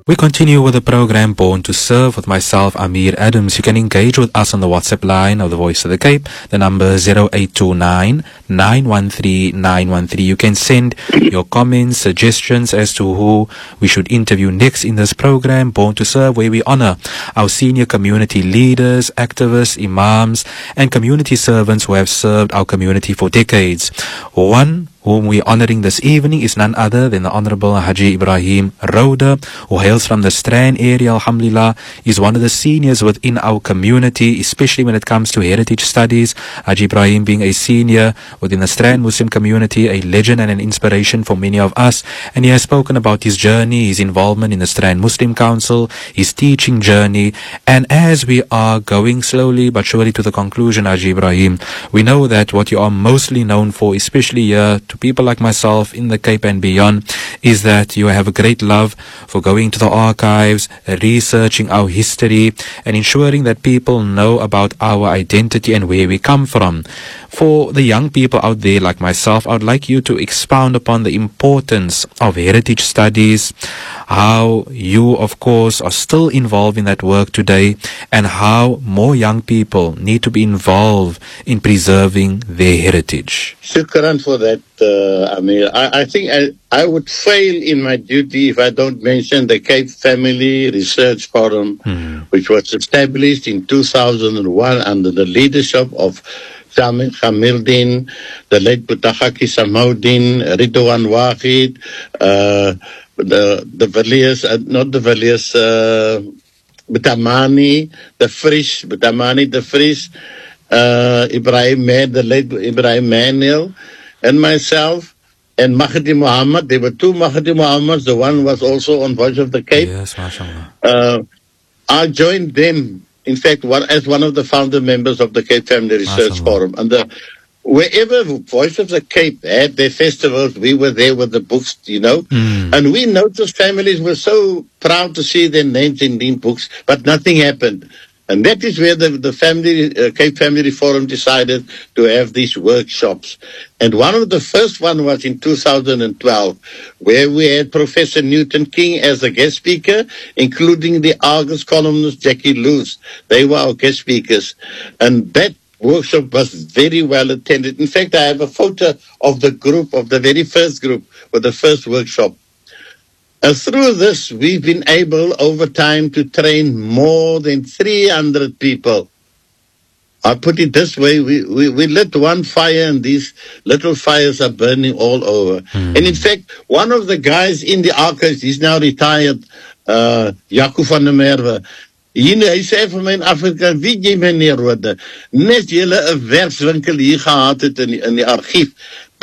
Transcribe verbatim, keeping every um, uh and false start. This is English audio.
We continue with the program Born to Serve with myself, Amir Adams. You can engage with us on the WhatsApp line of the Voice of the Cape, the number zero eight two nine, nine one three, nine one three. You can send your comments, suggestions as to who we should interview next in this program, Born to Serve, where we honor our senior community leaders, activists, imams, and community servants who have served our community for decades. One whom we are honoring this evening is none other than the Honorable Haji Ibrahim Roda, who hails from the Strand area. Alhamdulillah, is one of the seniors within our community, especially when it comes to heritage studies. Haji Ibrahim being a senior within the Strand Muslim community, a legend and an inspiration for many of us. And he has spoken about his journey, his involvement in the Strand Muslim Council, his teaching journey. And as we are going slowly but surely to the conclusion, Haji Ibrahim, we know that what you are mostly known for, especially here to people like myself in the Cape and beyond, is that you have a great love for going to the archives, researching our history, and ensuring that people know about our identity and where we come from. For the young people out there like myself, I would like you to expound upon the importance of heritage studies, how you, of course, are still involved in that work today, and how more young people need to be involved in preserving their heritage. Shukran for that, uh, Amir. I, I think I, I would fail in my duty if I don't mention the Cape Family Research Forum, hmm. which was established in two thousand one under the leadership of Jamil Khamildin, the late Butahaki Samauddin, Ridwan Wahid, uh, the the Villiers, uh, not the Villiers, uh, Butamani, the Frisch, Butamani, the Frisch, uh, Ibrahim Man, the late Ibrahim Manuel, and myself, and Mahdi Muhammad. There were two Mahdi Muhammads. The one was also on Voice of the Cape. Yes, mashallah. Uh, I joined them, in fact, one, as one of the founder members of the Cape Family Research Forum. And the, wherever Voice of the Cape had their festivals, we were there with the books, you know. Mm. And we noticed families were so proud to see their names in these books, but nothing happened. And that is where the, the family, uh, Cape Family Forum decided to have these workshops. And one of the first one was in two thousand twelve, where we had Professor Newton King as a guest speaker, including the Argus columnist Jackie Luce. They were our guest speakers. And that workshop was very well attended. In fact, I have a photo of the group, of the very first group, with the first workshop. Uh, through this, we've been able, over time, to train more than three hundred people. I put it this way, we, we, we lit one fire and these little fires are burning all over. Mm. And in fact, one of the guys in the archives, he's now retired, uh, Jaco van der Merwe, Hier, hy sê vir my in Afrika, weet jy meneer Rode, net jylle 'n werkswinkel hier gehad het in die, in die argief,